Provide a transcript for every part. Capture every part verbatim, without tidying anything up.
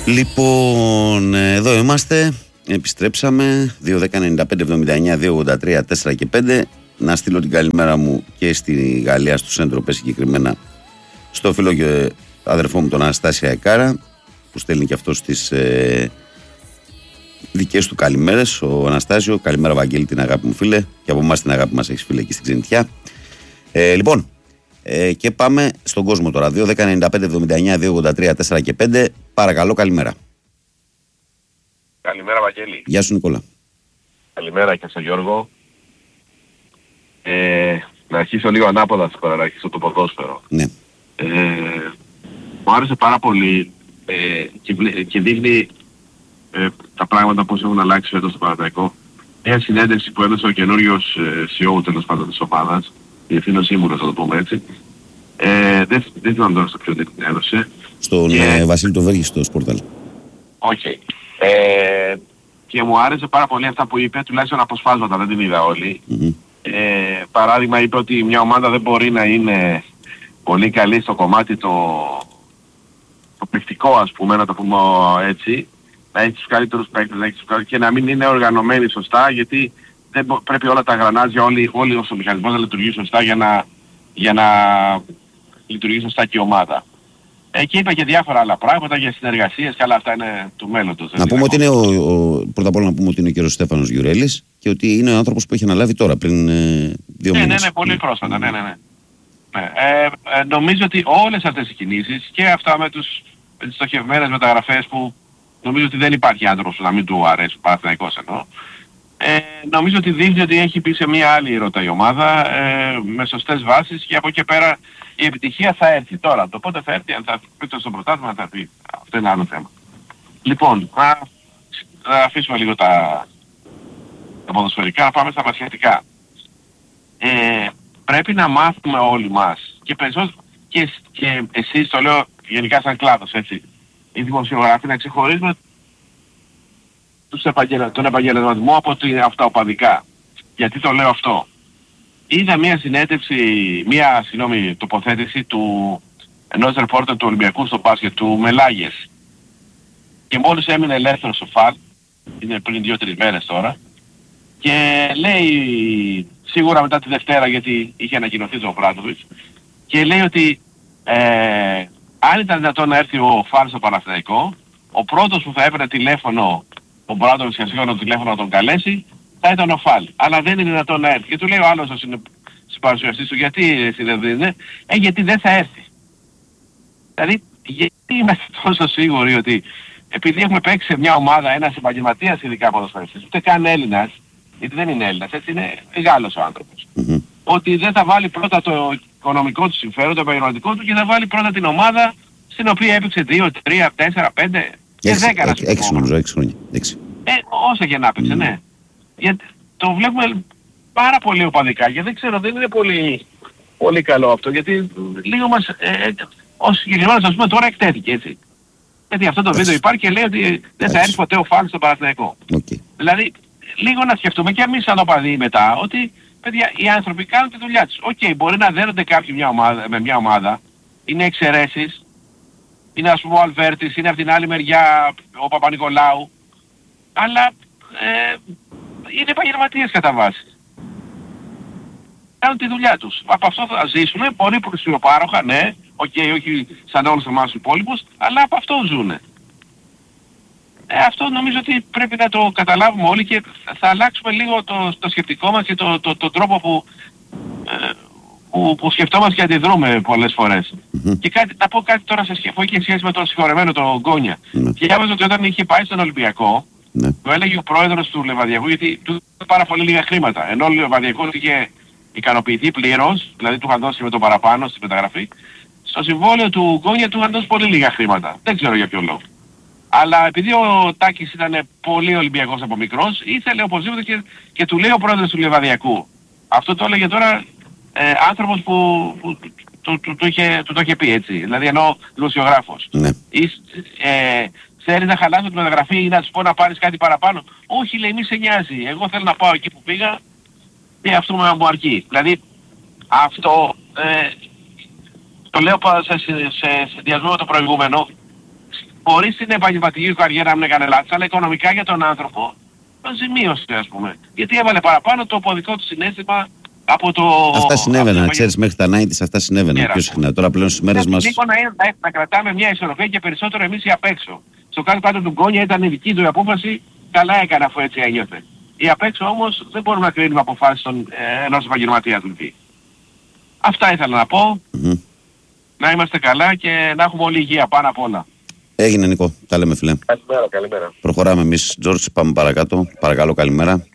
Λοιπόν, εδώ είμαστε. Επιστρέψαμε. δύο δέκα ενενήντα πέντε εβδομήντα εννιά δύο ογδόντα τρία τέσσερα και πέντε. Να στείλω την καλημέρα μου και στη Γαλλία, στους Σέντροπες συγκεκριμένα, στο φίλο και αδερφό μου τον Αναστάση Αεκάρα, που στέλνει και αυτός τις ε, δικές του καλημέρες. Ο Αναστάσιο, καλημέρα Βαγγέλη, την αγάπη μου φίλε, και από εμάς την αγάπη μας έχεις φίλε εκεί στην Ξενιτιά. Ε, λοιπόν, ε, και πάμε στον κόσμο τώρα. δύο δέκα ενενήντα πέντε εβδομήντα εννιά δύο ογδόντα τρία τέσσερα και πέντε. Παρακαλώ, καλημέρα. Καλημέρα Βαγγέλη. Γεια σου Νικόλα. Καλημέρα και σε Γιώργο. Ε, να αρχίσω λίγο ανάποδα σήμερα, να αρχίσω το ποδόσφαιρο. Ναι. Ε, μου άρεσε πάρα πολύ ε, και, και δείχνει ε, τα πράγματα πώς έχουν αλλάξει φέτος στο Παναθηναϊκό. Μια συνέντευξη που έδωσε ο καινούριος ε, σι ι ο τέλος πάντων της ομάδας, διευθύνος σύμβουλος θα το πούμε έτσι. Ε, δεν, δεν θυμάμαι τώρα στο ποιον την έδωσε. Στον και... ε, Βασίλη το Βέργη στο Σπορτάλ. Οκ. Okay. Ε, και μου άρεσε πάρα πολύ αυτά που είπε, τουλάχιστον αποσπάσματα, δεν την είδα όλη. Mm-hmm. Ε, παράδειγμα είπε ότι μια ομάδα δεν μπορεί να είναι πολύ καλή στο κομμάτι το, το παιχτικό, ας πούμε, να το πούμε έτσι, να έχει τους καλύτερους παίκτες, να έχει τους καλύτερους, και να μην είναι οργανωμένοι σωστά, γιατί δεν πρέπει όλα τα γρανάζια, όλοι, όλοι ο μηχανισμός να λειτουργεί σωστά για να, για να λειτουργεί σωστά και η ομάδα. Ε, και είπα και διάφορα άλλα πράγματα για συνεργασίες και άλλα αυτά είναι του μέλλοντος. Να πούμε ότι είναι ο, ο, πρώτα απ' όλα να πούμε ότι είναι ο κύριος Στέφανος Γιουρέλης και ότι είναι ο άνθρωπος που έχει αναλάβει τώρα πριν ε, δύο ναι, μήνες. Ναι, ναι, πολύ πρόσφατα, ναι, ναι, ναι. ναι. Ε, ε, νομίζω ότι όλες αυτές οι κινήσεις και αυτά με, τους, με τις στοχευμένες μεταγραφές που νομίζω ότι δεν υπάρχει άνθρωπος που να μην του αρέσει, Παναθηναϊκός εννοώ. Ε, νομίζω ότι δείχνει ότι έχει πει σε μια άλλη ρότα η ομάδα ε, με σωστές βάσεις, και από εκεί πέρα η επιτυχία θα έρθει. Τώρα το πότε θα έρθει, αν θα πει το στο πρωτάθλημα, θα πει, αυτό είναι άλλο θέμα. Λοιπόν, να, να αφήσουμε λίγο τα, τα ποδοσφαιρικά, να πάμε στα πασχετικά. Ε, πρέπει να μάθουμε όλοι μας, και περισσότερο και, και εσείς, το λέω γενικά σαν κλάδος, έτσι, οι δημοσιογράφοι, να ξεχωρίζουμε τους επαγγελ... τον επαγγελματισμό από την αυτοοπαδικά. Γιατί το λέω αυτό? Είδα μια συνέντευξη, μια συγγνώμη τοποθέτηση του ενός ρεπόρτερ του Ολυμπιακού στο μπάσκετ, του Μελάγες. Και μόλις έμεινε ελεύθερος ο Φαλ, είναι πριν δύο τρεις μέρες τώρα, και λέει, σίγουρα μετά τη Δευτέρα, γιατί είχε ανακοινωθεί το Βράντοβιτς, και λέει ότι ε, αν ήταν δυνατόν να έρθει ο Φαλ στο Παναθηναϊκό, ο πρώτος που θα έπαιρνε τηλέφωνο, ο Μπράντοβιτς, και σίγουρα το τηλέφωνο να τον καλέσει, θα ήταν ο Φαλ. Αλλά δεν είναι δυνατόν να έρθει. Και του λέει ο άλλος ο συμπαρουσιαστής του, γιατί εσύ δεν δίνει? Ε, γιατί δεν θα έρθει. Δηλαδή, γιατί είμαστε τόσο σίγουροι ότι επειδή έχουμε παίξει σε μια ομάδα ένας επαγγελματίας ειδικά ποδοσφαιριστής, ούτε καν Έλληνας, γιατί δεν είναι Έλληνας, έτσι είναι Γάλλος ο άνθρωπος, mm-hmm. ότι δεν θα βάλει πρώτα το οικονομικό του συμφέρον, το επαγγελματικό του, και θα βάλει πρώτα την ομάδα στην οποία έπαιξε δύο, τρία, τέσσερα, πέντε και δέκα. έξι νομίζω, έξι χρόνια. έξι. Ε, όσα και να έπαιξε, mm. ναι. Γιατί το βλέπουμε πάρα πολύ οπαδικά, και δεν ξέρω, δεν είναι πολύ, πολύ καλό αυτό, γιατί λίγο μας, ε, ως συγκεκριμένος, ας πούμε, τώρα εκτέθηκε, έτσι. Γιατί αυτό το βίντεο υπάρχει και λέει ότι δεν θα έρθει ποτέ ο Φαλ στο Παναθηναϊκό. Okay. Δηλαδή, λίγο να σκεφτούμε και εμείς σαν οπαδοί μετά, ότι παιδιά, οι άνθρωποι κάνουν τη δουλειά τους. Οκ, okay, μπορεί να δένονται κάποιοι μια ομάδα, με μια ομάδα, είναι εξαιρέσεις, είναι ας πούμε ο Αλβέρτης, είναι από την άλλη μεριά ο Παπα-Νικολάου, αλλά ε, είναι επαγγελματίες κατά βάση. Κάνουν τη δουλειά τους. Από αυτό θα ζήσουν, πολύ πλουσιοπάροχα, ναι, οκ, okay, όχι σαν όλους εμάς τους υπόλοιπους, αλλά από αυτό ζουνε. Ε, αυτό νομίζω ότι πρέπει να το καταλάβουμε όλοι, και θα αλλάξουμε λίγο το, το σκεπτικό μας και το, το, το τρόπο που, ε, που, που σκεφτόμαστε και αντιδρούμε πολλές φορές. Mm-hmm. Και κάτι, να πω κάτι τώρα σε σχέση, έχει σχέση με τον συγχωρεμένο τον Γκόνια. Mm-hmm. Και διάβαζα ότι όταν είχε πάει στον Ολυμπιακό, mm-hmm. του έλεγε ο πρόεδρος του Λεβαδιακού, γιατί του έδωσε πάρα πολύ λίγα χρήματα. Ενώ ο Λεβαδιακός είχε ικανοποιηθεί πλήρως, δηλαδή του είχαν δώσει με το παραπάνω στην μεταγραφή, στο συμβόλαιο του Γκόνια του είχαν δώσει πολύ λίγα χρήματα. Δεν ξέρω για ποιο λόγο. Αλλά επειδή ο Τάκης ήταν πολύ Ολυμπιακός από μικρός, ήθελε οπωσδήποτε, και, και του λέει ο πρόεδρος του Λεβαδιακού. Αυτό το έλεγε τώρα ε, άνθρωπος που, που του, του, του, του, είχε, του το είχε πει, έτσι. Δηλαδή εννοώ δημοσιογράφος. Ναι. Ε, θέλεις να χαλάσω τη μεταγραφή ή να τους πω να πάρεις κάτι παραπάνω? Όχι, λέει, μη σε νοιάζει. Εγώ θέλω να πάω εκεί που πήγα και αυτό μου αρκεί. Δηλαδή αυτό ε, το λέω σε, σε, σε συνδυασμό με το προηγούμενο. χωρίς την επαγγελματική καριέρα να μην έκανε λάθος, αλλά οικονομικά για τον άνθρωπο, τον ζημίωσε ας πούμε. Γιατί έβαλε παραπάνω το ποδικό του συναίσθημα από το... Αυτά συνέβαιναν, ξέρεις, μέχρι τα ενενήντα αυτά συνέβαιναν πιο συχνά. Τώρα πλέον στις μέρες μας... Είναι να, να, να κρατάμε μια ισορροπία και περισσότερο εμείς οι απ' έξω. Στο κάτω κάτω του Γκόνια ήταν η δική του η απόφαση, καλά έκανε αφού έτσι ένιωθε. Οι απ' έξω όμως δεν μπορούμε να κρίνουμε αποφάσεις των, ε, ενός επαγγελματία του Λυκή. Αυτά ήθελα να πω. Mm-hmm. Να είμαστε καλά και να έχουμε όλη υγεία πάνω απ' όλα. Έγινε Νικό, τα λέμε φίλε. Καλημέρα, καλημέρα. Προχωράμε εμείς, Τζόρτζ, πάμε παρακάτω. Παρακαλώ, καλημέρα.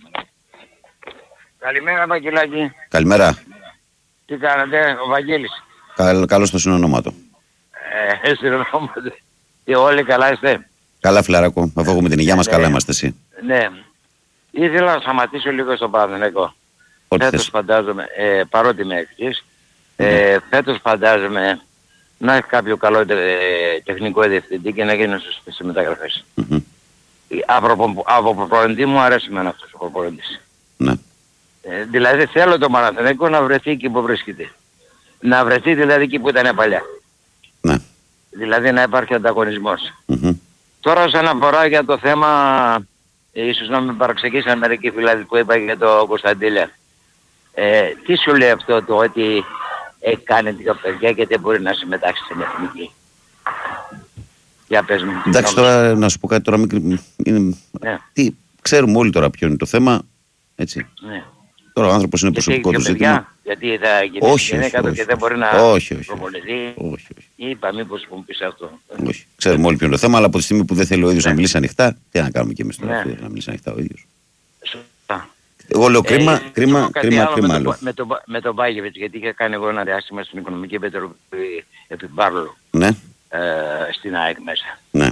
Καλημέρα Βαγγελάκη. Καλημέρα. Τι κάνετε, ο Βαγγέλης. Καλ, καλώς το συνονόματο. Ε, συνονόματο. Και όλοι καλά είστε. Καλά φιλαράκο, αφού έχουμε την υγεία μας, ναι, καλά είμαστε εσύ. Ναι. Ήθελα να σταματήσω λίγο στο Παναθηναϊκό. Φέτος φαντάζομαι, ε, παρότι είμαι εκτής, ε, mm. φέτος φαντάζομαι να έχει κάποιο καλό ε, τεχνικό διευθυντή και να γίνει σωστές μεταγραφές. Mm-hmm. Από, από προπονητή μου αρέσει εμένα αυτός ο προπονητής. Ναι. Ε, δηλαδή θέλω το Παναθηναϊκό να βρεθεί εκεί που βρίσκεται. Να βρεθεί δηλαδή εκεί που ήταν παλιά. Ναι. Δηλαδή να υπάρχει ανταγωνισμός. Mm-hmm. Τώρα όσον αφορά για το θέμα, ίσως να με παραξηγήσαν μερικοί φίλοι που είπα για το Κωνσταντήλια. Ε, τι σου λέει αυτό το ότι έκανε την παιδιά και δεν μπορεί να συμμετάξει στην εθνική. Για πες μου. Εντάξει τώρα να σου πω κάτι τώρα μικρή. Είναι... Ναι. Τι, ξέρουμε όλοι τώρα ποιο είναι το θέμα. Έτσι. Ναι. Τώρα ο άνθρωπος είναι προσωπικό του ζήτημα. Γιατί θα γίνει και δεν μπορεί να προπονηθεί. Όχι, όχι. Είπα μήπως μου πεις αυτό. Όχι. Ξέρουμε όλοι ποιο είναι το θέμα, αλλά από τη στιγμή που δεν θέλει ο ίδιος να μιλήσει ανοιχτά, τι να κάνουμε κι εμείς τώρα, να μιλήσει ανοιχτά ο ίδιος. Εγώ λέω κρίμα, ε, κρίμα, κρίμα, κρίμα άλλο. Με τον με το Μπάγεβιτς, γιατί είχα κάνει εγώ ένα διάστημα στην Οικονομική Επιτροπή επί Μπάρλου. Ναι. Ε, στην ΑΕΚ μέσα. Ναι.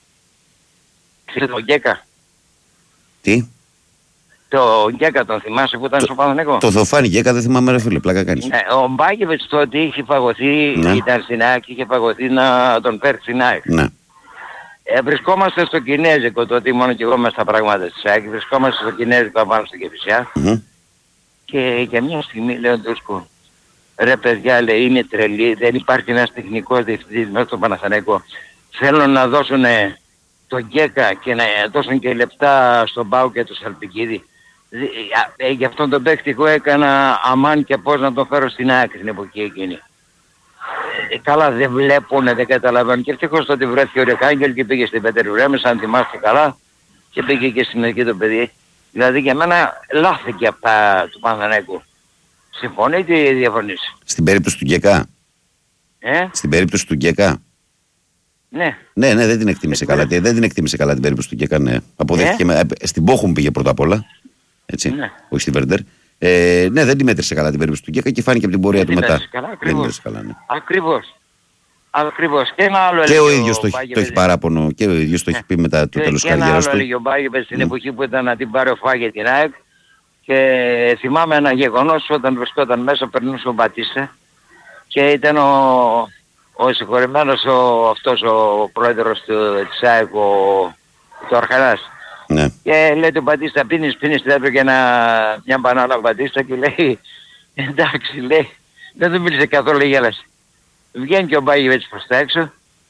Ξέρετε τον Γκέκα. Τι? Το Γκέκα τον θυμάσαι που ήταν το, στο Παναθηναϊκό. Το Δοφάνι Γκέκα δεν θυμάμαι ρε φίλε, πλάκα κάνεις. Ναι, ο Μπάγεβιτς τότε είχε φαγωθεί, ναι. Ήταν στην ΑΕΚ, είχε φαγωθεί να τον φέρει στην ΑΕΚ. Ναι. Ε, βρισκόμαστε στο Κινέζικο, το ότι μόνο και εγώ μες στα πράγματα της ΑΕΚ, βρισκόμαστε στο Κινέζικο απάνω στην Κηφισιά mm-hmm. και για μια στιγμή λέω Ντούσκο, ρε παιδιά λέει είναι τρελή, δεν υπάρχει ένας τεχνικός διευθυντής μέσα στο Παναθηναϊκό. Θέλουν να δώσουν τον Γκέκα και να δώσουν και λεπτά στον Πάο και τον Σαλπικίδη. Ε, γι' αυτόν τον παίκτη εγώ έκανα αμάν και πώς να τον φέρω στην άκρη την εποχή εκείνη. Ε, καλά δεν βλέπουνε, δεν καταλαβαίνουν. Και ευτυχώς τότε βρέθηκε ο Ρεκάγγελ και πήγε στην Πετερουρέμες, αν θυμάστε καλά, και πήγε και στην εκεί το παιδί. Δηλαδή για μένα λάθηκε αυτά του Παναθηναϊκού. Συμφωνείτε ή διαφωνείτε? Στην περίπτωση του Γκέκα. Ε? Στην περίπτωση του Γκέκα. Ναι. Ναι, ναι, δεν την εκτίμησε καλά. Δεν την εκτίμησε καλά την περίπτωση του Γκέκα, ναι. Αποδέχτηκε. Ε? Με, στην Πόχουμ πήγε πρώτα απ' όλα. Έτσι. Ναι. Όχι στη Βέρντερ. Ε, ναι, δεν τη μέτρησε καλά την περίπτωση του Γκέκα και φάνηκε από την πορεία δεν του μετά. Καλά, ακριβώς. Καλά, ναι. Ακριβώς. Ακριβώς. Και ένα άλλο και ο ίδιος το, το έχει παράπονο και ο ίδιος το έχει πει μετά το τέλος της καριέρας του. Και ένα άλλο έλεγε ο Μπάγεβιτς στην εποχή που ήταν να την πάρει ο Φάγε την ΑΕΚ και θυμάμαι ένα γεγονός όταν βρισκόταν μέσα περνούσε ο Μπατίστα και ήταν ο, ο συγχωρημένος ο, αυτός ο πρόεδρος του, της ΑΕΚ, ο, ο Αρχανάς. Ναι. Και λέει τον Μπατίστα πίνεις, πίνεις, του έπρεπε ένα, μια μπανάνα Μπατίστα και λέει εντάξει λέει, δεν του μίλησε καθόλου, γέλασε. Βγαίνει και ο Μπάγεβιτς προς τα έξω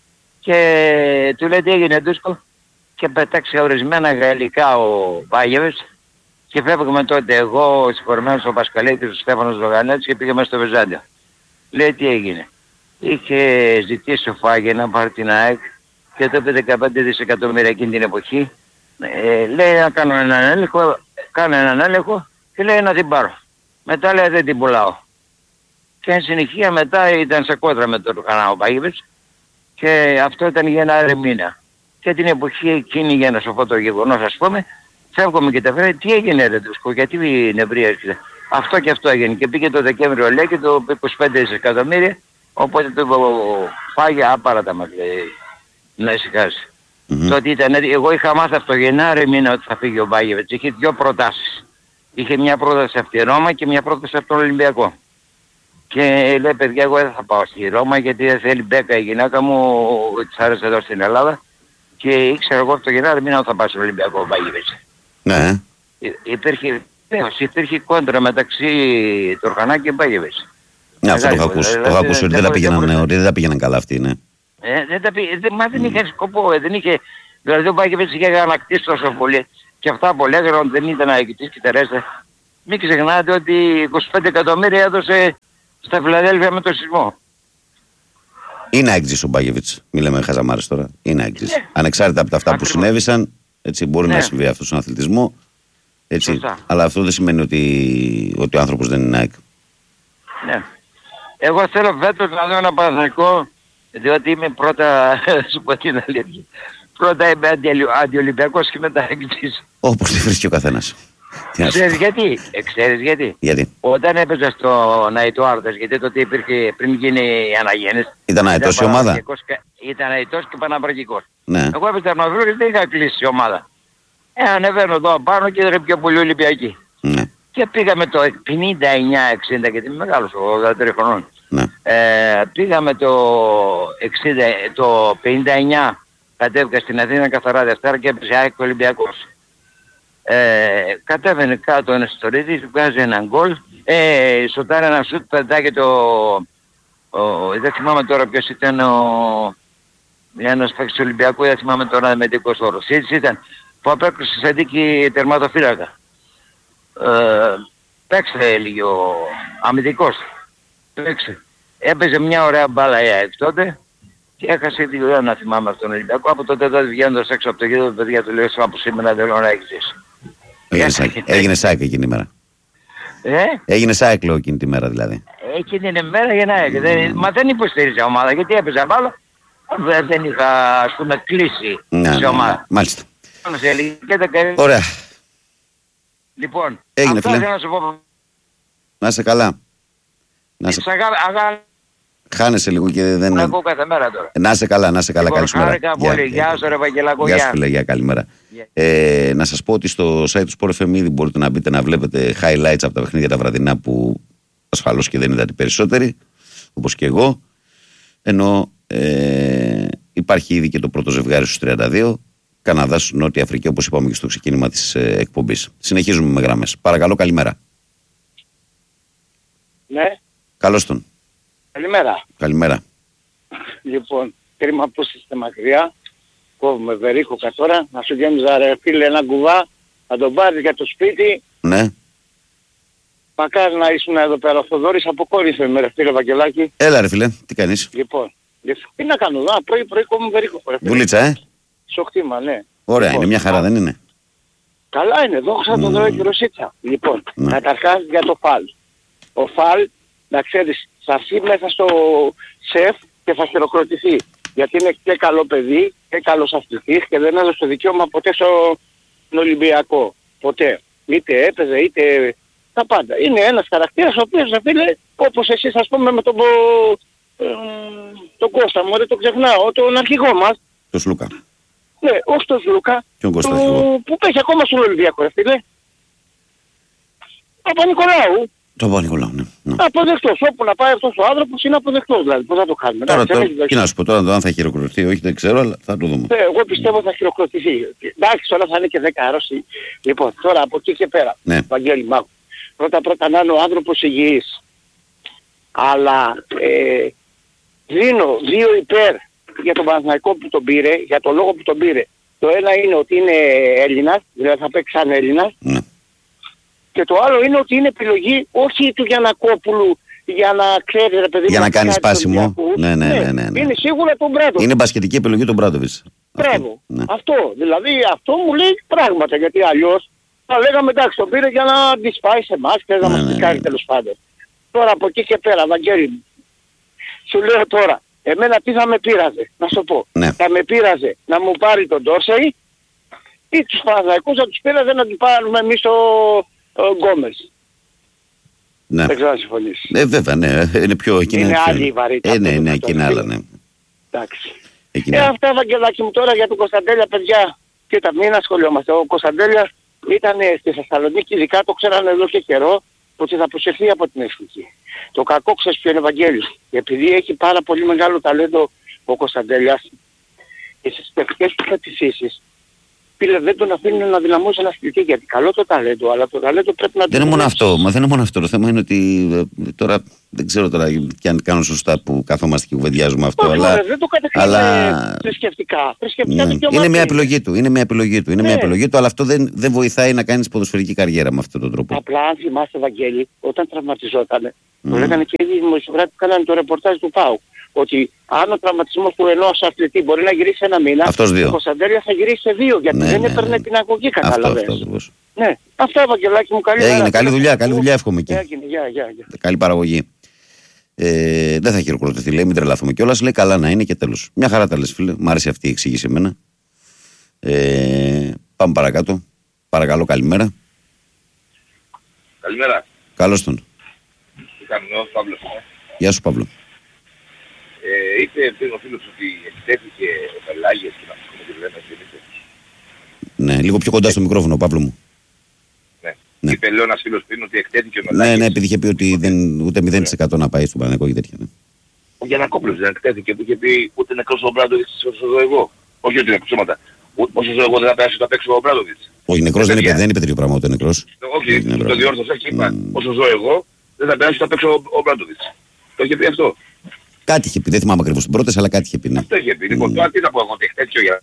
και του λέει τι έγινε Ντούσκο και πετάξει ορισμένα γαλλικά ο Μπάγεβιτς και φεύγουμε τότε εγώ, ο συγχωρημένος ο Πασκαλέτης, ο Στέφανος Λογανέτης και πήγαμε στο Βεζάντιο. Λέει τι έγινε. Είχε ζητήσει ο Φάγε να πάρει την ΑΕΚ και το είπε δεκαπέντε δισεκατομμύρια εκείνη την εποχή. Ε, λέει να κάνω έναν έλεγχο, κάνω έναν έλεγχο και λέει να την πάρω. Μετά λέει δεν την πουλάω. Και εν συνεχεία μετά ήταν σε κόντρα με τον Χανά ο Μπάγεβιτς και αυτό ήταν για ένα μήνα. Και την εποχή εκείνη για να σου πω το γεγονός ας πούμε, φεύγουμε και τα φέρε, τι έγινε ρε Ντούσκο, γιατί νευρία έρχεται. Αυτό και αυτό έγινε και πήγε το Δεκέμβριο λέει και το είκοσι πέντε δισεκατομμύρια, οπότε το Φάγε άπαρα τα μας λέει να ησυχάσει. Mm-hmm. Τότε ήταν, εγώ είχα μάθει από το Γενάρη μήνα ότι θα φύγει ο Μπάγεβιτς, είχε δύο προτάσεις. Είχε μια πρόταση από τη Ρώμα και μια πρόταση από τον Ολυμπιακό. Και λέει παιδιά εγώ δεν θα πάω στη Ρώμα γιατί δεν θέλει μπέκα η γυναίκα μου, της άρεσε εδώ στην Ελλάδα και ήξερα εγώ από το Γενάρη μήνα ότι θα πάω στον Ολυμπιακό ο Μπάγεβιτς. Ναι. Υπήρχε, υπήρχε κόντρα μεταξύ Τουρκανά και Μπάγεβιτς. Ναι, αυτό το έχω ακούσει. Το έχω ακούσει ότι δεν τα πήγαιναν καλά αυτοί, ναι. Ε, δεν τα πει, δεν, μα δεν mm. είχε σκοπό, ε, δεν είχε, δηλαδή ο Μπάκεβιτς είχε ανακτήσει τόσο πολύ και αυτά που λέγανε δεν ήταν αεκητής και τερέστα. Μην ξεχνάτε ότι είκοσι πέντε εκατομμύρια έδωσε στα Φιλαδέλφια με το σεισμό. Είναι αεκτζής ο Μπάκεβιτς, μη λέμε χαζαμάρες τώρα, είναι αεκτζής. Ναι. Ανεξάρτητα από τα αυτά Ακριβώς. που συνέβησαν, έτσι, μπορεί ναι. να συμβεί αυτό στον αθλητισμό, έτσι, αλλά αυτό δεν σημαίνει ότι, ότι ο άνθρωπος δεν είναι ΑΕΚ. Ναι. Εγώ θέλω φέτος να δω ένα Παναθηναϊκό, διότι είμαι πρώτα, σου πω την αλήθεια, πρώτα είμαι αντιολυμπιακός και μετά αεκτζής. Όπως τη βρίσκει ο καθένας. Ξέρεις γιατί, ε, ξέρεις γιατί. γιατί. Όταν έπαιζα στο Ναϊτό Άρτας, γιατί τότε υπήρχε πριν γίνει η αναγέννηση. Ήταν αετός η ομάδα. Ήταν αετός και παναπραγικός. Ναι. Εγώ έπαιζα Αρναβρού και δεν είχα κλείσει η ομάδα. Ε, ανεβαίνω εδώ πάνω και ήταν πιο πολύ Ολυμπιακή. Ναι. Και πήγαμε το πενήντα εννιά εξήντα, γιατί είμαι μεγάλος, ογδόντα τρία χρονών. Ναι. Ε, πήγαμε το, εξήντα, το πενήντα εννιά, κατέβηκα στην Αθήνα καθαρά Δευτέρα και έπαιζε ΑΕΚ Ολυμπιακός. Ε, κατέβαινε κάτω ένας ιστορίτης, βγάζει έναν γκολ, ε, σωτάρει ένα σουτ, πετάγει το... Ο, δεν θυμάμαι τώρα ποιος ήταν ο... ένας παίκτης του Ολυμπιακού, δεν θυμάμαι τώρα με δικός όρος. Έτσι ήταν, που απέκλεισε σε δίκη τερματοφύλακα. Ε, παίξε λίγο αμυντικός. Παίξε. Έπαιζε μια ωραία μπάλα η ΑΕΚ τότε και έχασε τη δουλειά να θυμάμαι αυτόν τον Ολυμπιακό. Από τότε τότε βγαίνοντας έξω από το γήπεδο, παιδιά του λέω από σήμερα δεν λέω να έχεις ζήσει. Έγινε σάκ εκείνη η μέρα. Ε? Έγινε σάκ λέω εκείνη τη μέρα δηλαδή. Εκείνη την μέρα για να έκανε. Μα δεν υποστήριζα ομάδα γιατί έπαιζα μπάλα. Δεν είχα ας πούμε κλείσει ναι, σε ομάδα. Ναι, μάλιστα. Και ωραία. Λοιπόν, έγινε αυτό φίλε. Να σου πω. Να είσαι καλά. Να σε... αγα... Χάνεσαι λίγο και δεν... Να ακούω κάθε μέρα τώρα. Να είσαι καλά, να είσαι καλά. Λοιπόν, καλησπέρα. Χάρηκα πολύ. Γεια σου ρε Βαγγελάκο. Γεια σου φίλε, γεια, καλημέρα. Yeah. Ε, να σας πω ότι στο site του Sport εφ εμ ήδη μπορείτε να μπείτε να βλέπετε highlights από τα παιχνίδια τα βραδινά που ασφαλώς και δεν είδατε περισσότεροι, όπως και εγώ. Ενώ ε, υπάρχει ήδη και το πρώτο ζευγάρι στους τριάντα δύο. Καναδάς, Νότια Αφρική, όπως είπαμε και στο ξεκίνημα της ε, εκπομπής. Συνεχίζουμε με γραμμές. Παρακαλώ, καλημέρα. Ναι. Καλώς τον. Καλημέρα. Καλημέρα. Λοιπόν, κρίμα που είστε μακριά. Κόβουμε βερίκοκα τώρα. Να σου γέμιζα ρε φίλε ένα κουβά. Να τον πάρεις για το σπίτι. Ναι. Μακάρι να ήσουν εδώ πέρα. Ο Θοδόρης αποκόρυφε με ρε φίλε Βαγγελάκη. Έλα ρε φίλε, τι κάνεις. Λοιπόν, τι να κάνω εδώ. Πρωί πρωί κόβουμε βερίκοκα. Βουλίτσα, ε. Σοχτήμα, ναι. Ωραία, λοιπόν, είναι μια χαρά, δεν είναι. Καλά είναι, δόξα τω Θεώ και Ρωσίτσα. Λοιπόν, mm. καταρχάς για το φαλ. Ο φαλ, να ξέρεις, θα έρθει μέσα στο σεφ και θα χειροκροτηθεί. Γιατί είναι και καλό παιδί και καλός αθλητής και δεν έδωσε το δικαίωμα ποτέ στον Ολυμπιακό. Ποτέ. Είτε έπαιζε είτε τα πάντα. Είναι ένας χαρακτήρας ο οποίος, φίλε, όπως εσείς ας πούμε με τον, ε, τον Κώστα μου, δεν το ξεχνάω, τον αρχηγό μας. Το Σλούκα. Ναι, όχι τον Ζλούκα, Ποιον Κώστα του... αρχηγό. που παίζει ακόμα στον Ολυμπιακό, ρε φίλε. Παπα-Νικολάου. Το Παπα-Νικολάου, ναι. ναι. Αποδεκτός. Όπου να πάει αυτός ο άνθρωπος είναι αποδεκτός, δηλαδή. Πώς θα το κάνουμε. Τώρα, Εντάξει, τώρα, τι να σου πω τώρα, αν θα χειροκροτηθεί, όχι δεν ξέρω, αλλά θα το δούμε. Ναι, εγώ πιστεύω θα χειροκροτηθεί. Εντάξει, όλα θα είναι και δέκα αρρώστη. Λοιπόν, τώρα από εκεί και πέρα, ναι. Βαγγέλη Μάγου. Πρώτα-πρώτα να είναι ο άνθρωπος υγιής. Αλλά ε, δίνω δύο υπέρ για τον Παναθηναϊκό που τον πήρε, για τον λόγο που τον πήρε. Το ένα είναι ότι είναι Έλληνας, δηλαδή θα παίξει σαν Έλληνας. Ναι. Και το άλλο είναι ότι είναι επιλογή όχι του Γιαννακόπουλου για να ξέρει ρε παιδί. Για να κάνει σπάσιμο. Ναι, ναι, ναι, ναι, ναι. Είναι σίγουρα τον Μπράντοβιτς. Είναι μπασκετική επιλογή τον Μπράντοβιτς. Μπράβο. Ναι. Αυτό. Δηλαδή αυτό μου λέει πράγματα, γιατί αλλιώς θα λέγαμε εντάξει τον πήρε για να τις πάει σε εμάς και να ναι, μας ναι, την κάνει ναι. τέλος πάντων. Τώρα από εκεί και πέρα, Βαγγέλη μου, σου λέω τώρα, εμένα τι θα με πείραζε, να σου πω. Ναι. Θα με πείραζε να μου πάρει τον Ντόρσεϊ ή τους Παναθηναϊκούς να τους πείραζε να τους πάρουμε εμείς ο, ο Γκόμες. Ναι. Δεν ξέρω να συμφωνήσεις. Ε, βέβαια, ναι. Είναι πιο εκείνη. Είναι πιο... άλλη η βαρύτητα. Ε, ναι, ναι, εκείνη άλλα, ναι. Εντάξει. Εκείνη Ε, άλλα. αυτά Βαγγελάκη μου τώρα για τον Κωνσταντέλια, παιδιά. Κοίτα, μην ασχολιόμαστε. Ο Κωνσταντέλια ήταν στη Θεσσαλονίκη, ειδικά το ξέρανε εδώ και καιρό, ότι θα αποσυρθεί από την εθνική. Το κακό ξέρεις ποιο είναι, Ευαγγέλιος. Επειδή έχει πάρα πολύ μεγάλο ταλέντο ο Κωνσταντέλιας, και στις τελευταίες του κατηθήσεις, φίλε, δεν τον αφήνουν να δυναμώσει ένα αθλητή, γιατί καλό το ταλέντο, αλλά το ταλέντο πρέπει να... Δεν είναι μόνο αυτό, μα δεν είναι μόνο αυτό. Το θέμα είναι ότι ε, τώρα δεν ξέρω τώρα και αν κάνω σωστά που καθόμαστε και κουβεντιάζουμε αυτό. Όχι, αλλά, ωραία, δεν το κατεχρίνει αλλά... θρησκευτικά. Θρησκευτικά ναι. Είναι μια επιλογή του. Είναι μια επιλογή του. Είναι ναι. μια επιλογή του, αλλά αυτό δεν, δεν βοηθάει να κάνεις ποδοσφαιρική καριέρα με αυτόν τον τρόπο. Απλά αν θυμάστε, Βαγγέλη, όταν τραυματιζόταν, mm. το λέγανε και οι δημοσιογράφοι που κάνανε το ρεπορτάζ του ΠΑΟΚ. Ότι αν ο τραυματισμός του ενός αθλητή μπορεί να γυρίσει ένα μήνα, ο Κωνσταντέλια θα γυρίσει σε δύο, γιατί ναι, δεν ναι, έπαιρνε ναι. την αγωγή, κατάλαβες. Αυτό, αυτό, ναι, αυτά, Ευαγγελάκη μου, καλή Έγινε, καλή δουλειά, καλή δουλειά εύχομαι εκεί. Έγινε, γεια, γεια, γεια. Καλή παραγωγή. Ε, δεν θα χειροκροτηθεί, λέει, μην τρελαθούμε κιόλας, λέει καλά να είναι και τέλος. Μια χαρά τα λες, φίλε, μ' άρεσε αυτή η εξήγηση εμένα. Ε, πάμε παρακάτω. Παρακαλώ, καλημέρα. Καλημέρα. Καλώς τον. Τι κάνουμε, ο Παύλος. Γεια σου, Παύλο. Ε, είπε πριν ο φίλος ότι εκτέθηκε ο Πελάγιας και να πούμε και δεν εκτέθηκε. Ναι, λίγο πιο κοντά στο μικρόφωνο, Παύλο μου. Ναι. ναι. Είπε λέω ένας φίλος πριν ότι εκτέθηκε ο Πελάγιας. Ναι, ναι, επειδή είχε πει ότι δεν, ούτε μηδέν τοις εκατό να πάει στον Παναθηναϊκό και τέτοια. Ναι. Ο Γιαννακόπουλος δεν εκτέθηκε που είχε πει ούτε νεκρός ο Μπράντοβιτς όσο ζω εγώ. Όχι ότι είναι ψώματα. Όσο ζω εγώ δεν θα πέρασε το παίξω ο Μπράντοβιτς. Όχι, νεκρός δεν είπε, δεν είπε τέτοιο πράγμα ούτε νεκρός. Όχι, το διόρθωσα και είπα όσο ζω εγώ δεν θα πέρασε το παίξω ο Μπράντοβιτς. Το είχε πει αυτό. Κάτι είχε πει, δεν θυμάμαι ακριβώς την πρώτη, αλλά κάτι είχε πει. Ναι. Αυτό είχε πει. Λοιπόν, τώρα τι να πω εγώ, ότι τέτοιο για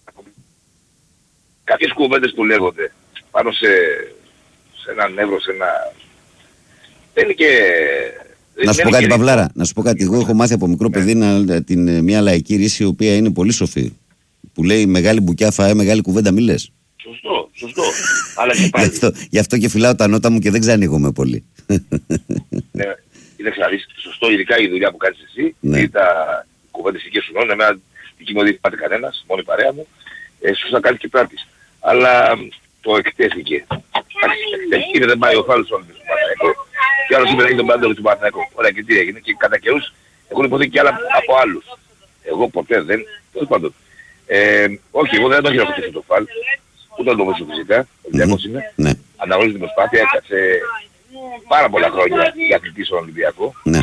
κάποιες κουβέντες που λέγονται πάνω σε, σε ένα νεύρο, σε ένα... Δεν είναι και... Να σου πω κάτι, Παυλάρα, να σου πω κάτι. Εγώ έχω μάθει από μικρό παιδί να, την, μια λαϊκή ρίση η οποία είναι πολύ σοφή. Που λέει μεγάλη μπουκιά φαέ, μεγάλη κουβέντα μη λες. Σωστό, σωστό. Αλλά και πάλι... γι, αυτό, γι' αυτό και φυλάω τα νότα μου και δεν ξανοίγομαι πολύ. Ναι. Κοίταξε να δεις, σωστό, ειδικά η δουλειά που κάνεις εσύ, ναι. ή τα κουβέντες δικές σου νόμια, εμένα δική μου δεν πάτε κανένας, μόνο η παρέα μου, ε, σωστά κάνεις και πράτης. Αλλά το εκτέθηκε. Εκτέθηκε, δεν πάει ο Φάλος όλος του Παναθηναϊκού. Και άλλος είπε να είναι τον Παντέλο του Παναθηναϊκού. Ωραία, και τι έγινε, και κατά καιρούς έχουν υποθεί και άλλα από άλλους. Εγώ ποτέ δεν, τέλος πάντων. Ε, όχι, εγώ δεν το χειροκροτήσω το Φάλ, ούτε να το βρίσκω φυσικά, ο Ολυμπιακός είναι. Αναγνωρίζει την προσπάθεια, έκατσε πάρα πολλά χρόνια για αθλητή στον Ολυμπιακό. Ναι.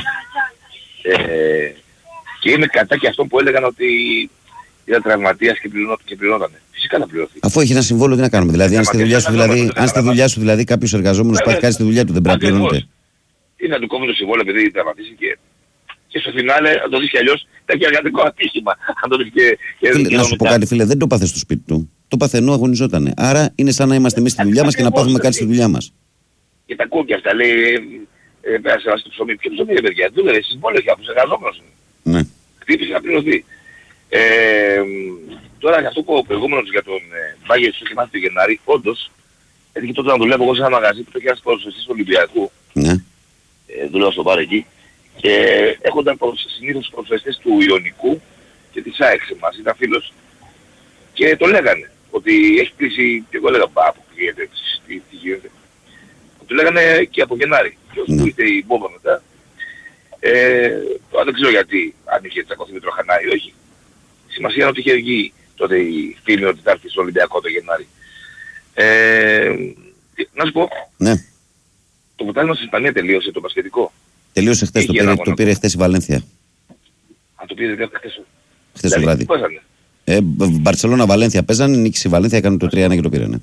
Ε, και είμαι κατά και αυτό που έλεγαν ότι ήταν τραυματίας και, πληρώνο, και πληρώνανε. Φυσικά θα πληρωθεί. Αφού έχει ένα συμβόλαιο, τι να κάνουμε. Δηλαδή, αν στη δουλειά σου, δηλαδή, αν στη δουλειά σου δηλαδή, κάποιος εργαζόμενος πάει κάτι στη δουλειά του, δεν πρέπει να πληρώνεται. Τι να του κόβει το συμβόλαιο επειδή τραυματίστηκε. Και στο φινάλε, αν το δεις κι αλλιώς, ήταν και εργατικό ατύχημα. Αν το δεις και, και φίλε, να σου πω κάτι, φίλε, δεν το πάθε στο σπίτι του. Το πάθε ενώ αγωνιζότανε. Άρα είναι σαν να είμαστε εμείς στη δουλειά μας και να πάθουμε κάτι στη δουλειά μας. Και τα ακούω και αυτά, λέει, ε, πέρασε ένα στο ψωμί. Ποιο ψωμί, ρε παιδιά, δούλευε συμβόλαιο για τους εργαζόμενους. Ναι. Χτύπησε να πληρωθεί. Ε, τώρα για αυτό που ο προηγούμενος για τον Μπάγερ σου θυμάστε τον Γενάρη, όντως, έτυχε τότε να δουλεύω εγώ σε ένα μαγαζί που το είχε ένας ποδοσφαιριστής του Ολυμπιακού. Ναι. Ε, δουλεύω στο μπαρ εκεί. Και έχονταν συνήθως τους ποδοσφαιριστές του Ιωνικού και της ΑΕΚ σε μας, ήταν φίλος. Και το λέγανε ότι έχει κλείσει, και εγώ λέγα μπα, που γίνεται, τι, τι γίνεται. Του λέγανε και από Γενάρη. Και όσο ήρθε η μπόμπα μετά, ε, τώρα δεν ξέρω γιατί, αν είχε τσακωθεί με τροχανά ή όχι. Σημασία είναι ότι είχε βγει τότε η φήμη ότι θα έρθει στο Ολυμπιακό το Γενάρη. Ε, να σου πω, ναι. Το ποτάσμα στην Ισπανία τελείωσε το μπασκετικό. Τελείωσε χθες, το πήρε, το πήρε χθες η Βαλένθια. Αν το πήρε δηλαδή χθες. Χθες το βράδυ. Ε, Μπαρτσελώνα Βαλένθια παίζανε, νίκησε η Βαλένθια, έκανε το τρία ένα και το πήρανε.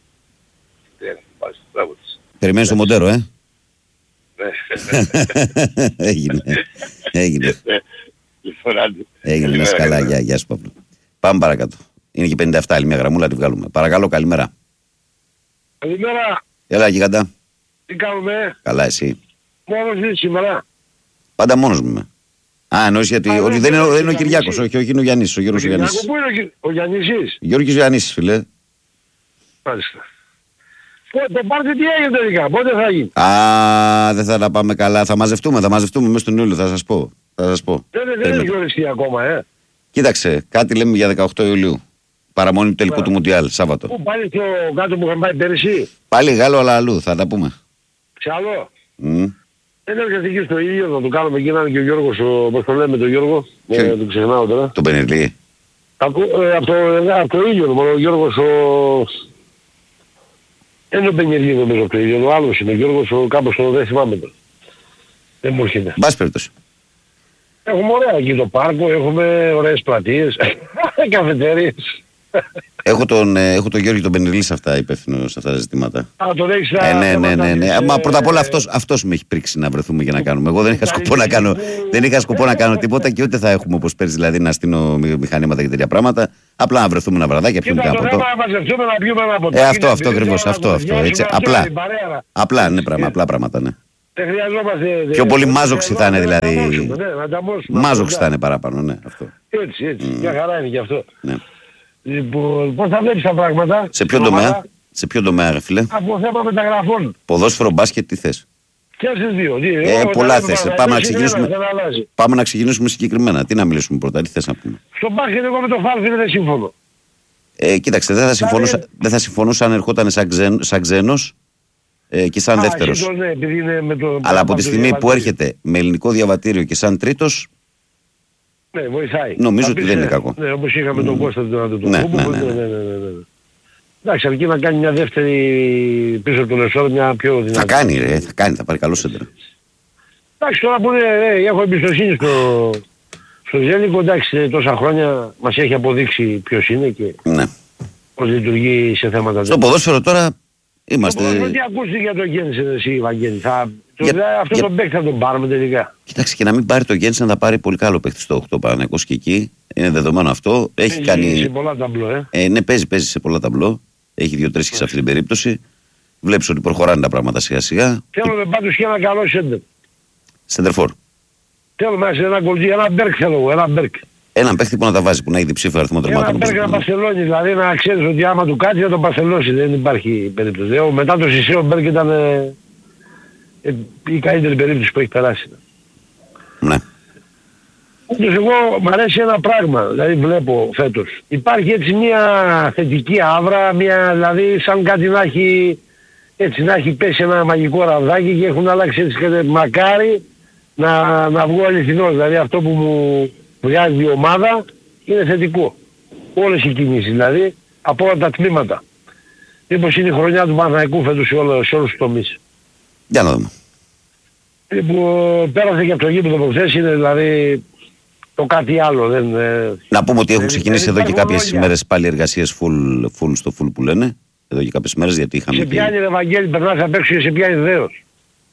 Περιμένεις το Μοντέρο, ε. Έγινε. Έγινε. Έγινε, να καλά. Γεια, γεια σου Παύλο. Πάμε παρακάτω. Είναι και πενήντα επτά, άλλη μια γραμμούλα, τη βγάλουμε. Παρακαλώ, καλημέρα. Καλημέρα. Έλα, γιγαντά. Τι κάνουμε. Καλά, εσύ. Μόνος είσαι σήμερα. Πάντα μόνος μου είμαι. Α, εννοείς γιατί. Α, όχι, δεν, είναι, δεν είναι ο Κυριάκος, όχι, όχι, είναι ο Γιάννης. Ο Γιώργος ο Γιάννης. Πού είναι ο Γιάννης? Γιώργος Γιάννης, φίλε. Μάλιστα. Το πάρτι τι έγινε τελικά, πότε θα γίνει? Α, δεν θα τα πάμε καλά. Θα μαζευτούμε, θα μαζευτούμε μέσα στον Ιούλιο, θα σας πω. Θα σας πω. Δεν, δεν έχει οριστεί ακόμα, ε. Κοίταξε, κάτι λέμε για δεκαοκτώ Ιουλίου. Παραμονή του τελικού του Μουντιάλ, Σάββατο. Πού πάλι στο κάτω που είχαμε πάει πέρυσι? Πάλι Γάλλο, αλλά αλλού, θα τα πούμε. Σε άλλο. Mm. Δεν έρχεται εκεί στο ίδιο, να το κάνουμε εκεί, να είναι και ο Γιώργος, όπως το λέμε τον Γιώργο. Ε, το ξεχνάω τώρα. Τον Πενερλή. Από, ε, από, το, από το ίδιο, ο Γιώργος ο... Δεν είναι ο Πενιεργή νομίζω το ίδιο, ο άλλος είναι ο Γιώργος, ο κάπως το δεν θυμάμαι τώρα. Δεν μου έρχεται. Μπας περιπτώσει. Έχουμε ωραία εκεί το πάρκο, έχουμε ωραίες πλατείες, καφετέριες. Έχω τον, έχω τον Γιώργη τον Πενιλή σε αυτά, υπεύθυνο σε αυτά τα ζητήματα. Α, τον έχεις ε, ναι, ναι, ναι, ναι. Μα πρώτα απ' όλα αυτός, αυτός με έχει πρίξει να βρεθούμε και να κάνουμε. Εγώ δεν είχα σκοπό να κάνω, δεν είχα σκοπό να κάνω τίποτα και ούτε θα έχουμε όπως πέρσι, δηλαδή να στείλω μηχανήματα και τέτοια πράγματα. Απλά να βρεθούμε ένα βραδάκι και πιούμε ένα ποτό. Ε, αυτό, αυτό ακριβώς, αυτό, αυτό. Έτσι, απλά, απλά, ναι, πράγμα, απλά πράγματα, ναι. Πιο πολύ μάζοξη θα είναι δηλαδή. Μάζοξη θα είναι παραπάνω, ναι, αυτό. Έτσι, έτσι, μια χαρά είναι και αυτό. Λοιπόν, πώς θα βλέπεις τα πράγματα? Σε ποιο τομέα, σε ποιο τομέα, ρε φίλε? Από θέμα μεταγραφών. Ποδόσφαιρο, μπάσκετ, τι θες? Και στις δύο. Ε, πολλά θες. Πάμε, να ξεκινήσουμε, πάμε να ξεκινήσουμε συγκεκριμένα. Τι να μιλήσουμε πρώτα, τι θες να πούμε? Στο μπάσκετ εγώ με το Φάλφιν δεν συμφωνώ. Ε, κοίταξε, δεν θα συμφωνούσα, δηλαδή... δεν θα συμφωνούσα αν ερχόταν σαν, ξεν, σαν ξένος ε, και σαν Α, δεύτερος. Το, ναι, είναι με το, αλλά από τη στιγμή που έρχεται με ελληνικό διαβατήριο και σαν τρίτος, ναι, βοηθάει. Νομίζω θα ότι πεις, δεν ναι, είναι κακό. Ναι, όπως είχαμε mm. τον Κώστα του Αντωτού. Ναι, ναι, ναι, ναι. Εντάξει, αρκεί να κάνει μια δεύτερη πίσω από τον Εσόρ, μια πιο δυνατή. Θα κάνει, ρε, θα κάνει, θα πάρει καλό σέντρα. Εντάξει, τώρα που είναι, ρε, έχω εμπιστοσύνη στο, στο Ζέλικο, εντάξει, τόσα χρόνια μας έχει αποδείξει ποιος είναι και ναι. πώς λειτουργεί σε θέματα. Στο ποδόσφαιρο τώρα είμαστε... Στο ποδόσφαιρο τι ακούστηκε για το Γέννησεν εσύ, Βαγγέλη? Θα... Για, δηλαδή, αυτό για... τον παίκτη θα τον πάρουμε τελικά. Κοιτάξτε, και να μην πάρει το Γέννησεν θα πάρει πολύ καλό παίκτη στο οκτώ Παναθηναϊκός και εκεί. Είναι δεδομένο αυτό. Έχει παίζει κάνει... σε πολλά ταμπλό, ε. ε. Ναι, παίζει, παίζει σε πολλά ταμπλό. Έχει δύο-τρεις και σε αυτή την περίπτωση. Βλέπεις ότι προχωράνε τα πράγματα σιγά σιγά. Θέλουμε πάντως και ένα καλό σέντερ. Σεντερφόρ. Θέλουμε ένα γκολτζί, ένα μπέρκ θέλω εγώ, ένα μπέρκ. Έναν παίχτη που να τα βάζει, που να έχει διψήφιο αριθμό τερμάτων. Ένα μπέρκ να πασελώνει, δηλαδή να ξέρεις ότι άμα του κάτσει θα τον πασελώσει, δεν υπάρχει περίπτωση. Εγώ, μετά το Σισέ ο Μπέρκ ήταν ε, ε, η καλύτερη περίπτωση που έχει περάσει. Ναι. Όντως εγώ μου αρέσει ένα πράγμα, δηλαδή βλέπω φέτος. Υπάρχει έτσι μια θετική άβρα, μια, δηλαδή σαν κάτι να έχει, έτσι να έχει πέσει ένα μαγικό ραβδάκι και έχουν αλλάξει έτσι και μακάρι να, να βγω αληθινός. Δηλαδή αυτό που μου βγάζει η ομάδα είναι θετικό. Όλες οι κινήσεις δηλαδή, από όλα τα τμήματα. Μήπως είναι η χρονιά του Παναθηναϊκού φέτος σε, όλα, σε όλους τους τομείς. Για να δούμε. Λοιπόν, πέρασε και από το γήπεδο προχθές, είναι δηλαδή το κάτι άλλο. Δεν, να πούμε ότι έχουν ξεκινήσει δεν εδώ και κάποιες λόγια. ημέρες πάλι εργασίες full, full στο full που λένε. Εδώ και κάποιες ημέρες γιατί είχαμε... Σε πιάνει ρε Βαγγέλη, περνάς απ' έξω και σε πιάνει δέος.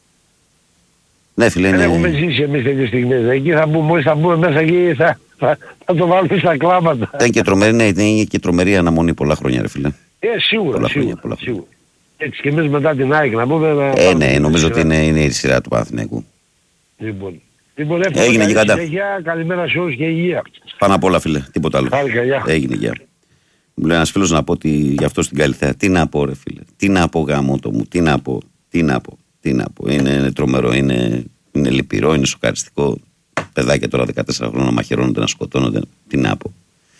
Ναι φίλε, δεν είναι... έχουμε ζήσει εμείς τέτοιες στιγμές. Εκεί θα μπούμε, μόλις θα μπούμε μέσα εκεί θα, θα, θα το βάλουμε στα κλάματα. Ήταν και τρομερή, ναι, είναι και τρομερή αναμονή πολλά χρόνια ρε φίλε. Ε, σίγουρα, πολλά σίγουρα, χρόνια, πολλά σίγουρα. Έτσι και εμείς μετά την ΑΕΚ να πούμε... Να ε, ναι, νομίζω ότι είναι, είναι η σειρά του Παναθηναϊκού. Λοιπόν, λοιπόν έγινε και κατά. Καλημέρα σε όλους και υγεία. Πάνω απ' όλα φίλε, τίποτα άλλο. Χάρηκα, γεια. Έγινε, γεια. Μου λέει ένας φίλος να πω ότι γι' αυτό στην Καλυθέα. Τι να πω ρε φίλε, τι να πω γαμώτο μου, τι να πω, τι να πω, τι να πω. Είναι, είναι τρομερό, είναι, είναι λυπηρό, είναι σοκαριστικό. Παιδάκια τώρα δεκατέσσερα χρόνια μαχαιρώνονται, να σκοτώνονται. Τι να πω.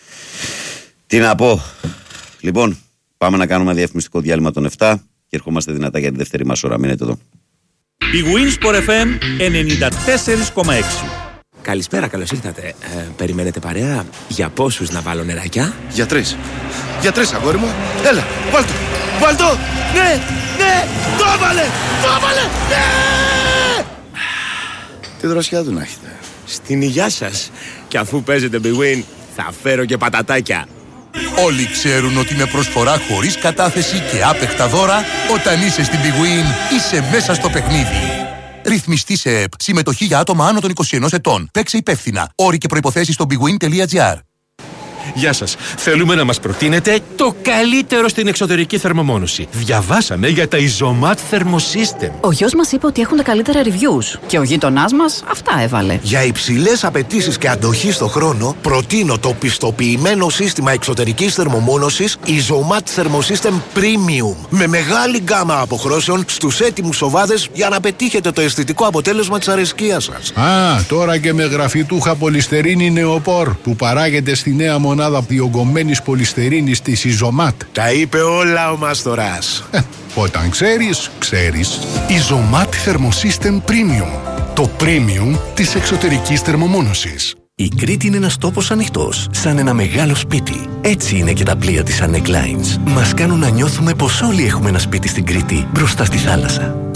Τι να πω. Λοιπόν, πάμε να κάνουμε διαφημιστικό διάλειμμα των επτά και ερχόμαστε δυνατά για τη δεύτερη μας ώρα. Μείνετε εδώ. Η Winsport εφ εμ ενενήντα τέσσερα κόμμα έξι. Καλησπέρα, καλώς ήρθατε. Ε, περιμένετε παρέα? Για πόσους να βάλω νεράκια? Για τρεις. Για τρεις, αγόρι μου. Έλα, βάλ' το. Βάλ' το. Ναι, ναι, το έβαλε, το έβαλε, ναι! Τι δροσιά του να έχετε. Στην υγειά σας. Και αφού παίζετε Big Win, θα φέρω και πατατάκια. Όλοι ξέρουν ότι με προσφορά χωρίς κατάθεση και άπεχτα δώρα, όταν είσαι στην Big Win, είσαι μέσα στο παιχνίδι. Ρυθμιστή σε ΕΠ. Συμμετοχή για άτομα άνω των είκοσι ενός ετών. Παίξε υπεύθυνα. Όροι και προϋποθέσεις στο bigwin τελεία gr. Γεια σας. Θέλουμε να μας προτείνετε το καλύτερο στην εξωτερική θερμομόνωση. Διαβάσαμε για τα Isomat Thermosystem. Ο γιος μας είπε ότι έχουν τα καλύτερα reviews και ο γείτονάς μας αυτά έβαλε. Για υψηλές απαιτήσεις και αντοχή στο χρόνο, προτείνω το πιστοποιημένο σύστημα εξωτερικής θερμομόνωσης Isomat Thermosystem Premium. Με μεγάλη γκάμα αποχρώσεων στους έτοιμους οβάδες για να πετύχετε το αισθητικό αποτέλεσμα της αρεσκίας σας. Α, τώρα και με γραφιτούχα πολυστερίνη νεοπόρ που παράγεται στη νέα μονάδα διογκωμένης πολυστερίνης της Isomat. Τα είπε όλα ο Μαστοράς. Ε, όταν ξέρεις, ξέρεις. Isomat Thermosystem Premium. Το premium της εξωτερικής θερμομόνωσης. Η Κρήτη είναι ένας τόπος ανοιχτός, σαν ένα μεγάλο σπίτι. Έτσι είναι και τα πλοία της Anek Lines. Μας κάνουν να νιώθουμε πως όλοι έχουμε ένα σπίτι στην Κρήτη, μπροστά στη θάλασσα.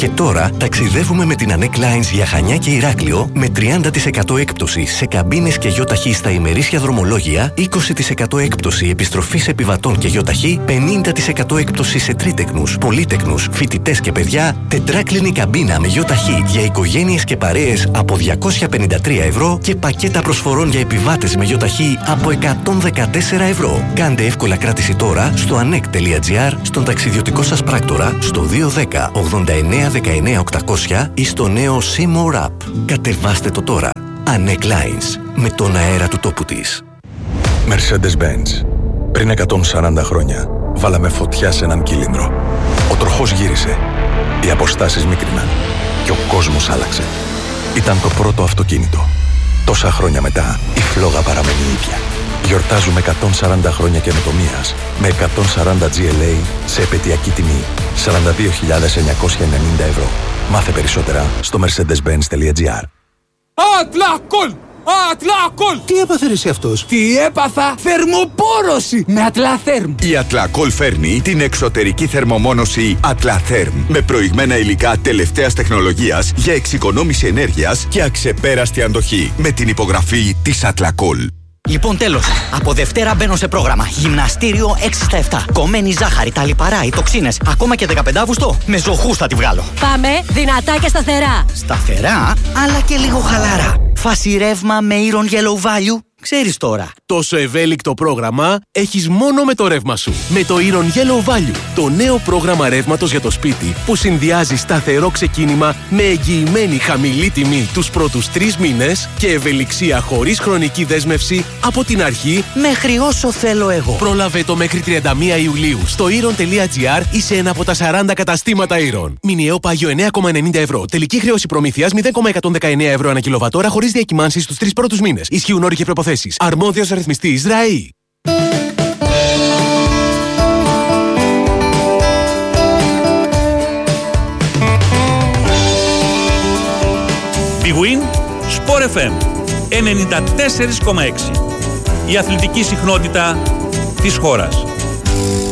Και τώρα ταξιδεύουμε με την Anek Lines για Χανιά και Ηράκλειο με τριάντα τοις εκατό έκπτωση σε καμπίνες και γιοταχή στα ημερήσια δρομολόγια, είκοσι τοις εκατό έκπτωση επιστροφής επιβατών και γιοταχή, πενήντα τοις εκατό έκπτωση σε τρίτεκνους, πολύτεκνους, φοιτητές και παιδιά, τετράκλινη καμπίνα με γιοταχή για οικογένειες και παρέες από διακόσια πενήντα τρία ευρώ και πακέτα προσφορών για επιβάτες με γιοταχή από εκατόν δεκατέσσερα ευρώ. Κάντε εύκολα κράτηση τώρα στο anek τελεία gr, στον ταξιδιωτικό σας πράκτορα, στο δύο ένα μηδέν ογδόντα εννέα δεκαεννέα οκτακόσια ή στο νέο C-More App. Κατεβάστε το τώρα. Anek Lines, με τον αέρα του τόπου της. Mercedes-Benz. Πριν εκατόν σαράντα χρόνια, βάλαμε φωτιά σε έναν κύλινδρο. Ο τροχός γύρισε. Οι αποστάσεις μίκριναν. Και ο κόσμος άλλαξε. Ήταν το πρώτο αυτοκίνητο. Τόσα χρόνια μετά, η φλόγα παραμένει ίδια. Γιορτάζουμε εκατόν σαράντα χρόνια καινοτομίας με εκατόν σαράντα τζι ελ έι σε επαιτειακή τιμή σαράντα δύο χιλιάδες εννιακόσια ενενήντα ευρώ. Μάθε περισσότερα στο mercedes benz τελεία gr. Ατλακόλ! Ατλακόλ! Τι έπαθε εσύ αυτός? Τι έπαθα? Θερμοπόρωση με Ατλαθέρμ. Η Ατλακόλ φέρνει την εξωτερική θερμομόνωση Ατλαθέρμ με προηγμένα υλικά τελευταίας τεχνολογίας για εξοικονόμηση ενέργειας και αξεπέραστη αντοχή με την υπογραφή της Ατλακόλ. Λοιπόν, τέλος. Από Δευτέρα μπαίνω σε πρόγραμμα. Γυμναστήριο έξι στα επτά. Κομμένη ζάχαρη, τα λιπαρά, οι τοξίνες. Ακόμα και δεκαπέντε Αυγούστου. Με ζωχούς θα τη βγάλω. Πάμε δυνατά και σταθερά. Σταθερά, αλλά και λίγο χαλαρά. Φάση ρεύμα με Iron Yellow Value. Ξέρεις τώρα. Τόσο ευέλικτο πρόγραμμα έχεις μόνο με το ρεύμα σου. Με το Iron Yellow Value. Το νέο πρόγραμμα ρεύματος για το σπίτι που συνδυάζει σταθερό ξεκίνημα με εγγυημένη χαμηλή τιμή τους πρώτους τρεις μήνες και ευελιξία χωρίς χρονική δέσμευση από την αρχή μέχρι όσο θέλω εγώ. Πρόλαβε το μέχρι τριάντα μία Ιουλίου στο iron τελεία gr ή σε ένα από τα σαράντα καταστήματα Iron. Μηνιαίο πάγιο εννέα κόμμα ενενήντα ευρώ. Τελική χρέωση προμήθειας μηδέν κόμμα εκατόν δεκαεννέα ευρώ ανά κιλοβατόρα χωρίς διακυμάνσεις στους τρεις πρώτους μήνες. Ισχύουν όροι και προποθέσεις. Αρμόδιος ρυθμιστής ΡΑΗ. Big Win, Sport εφ εμ ενενήντα τέσσερα κόμμα έξι. Η αθλητική συχνότητα της χώρας.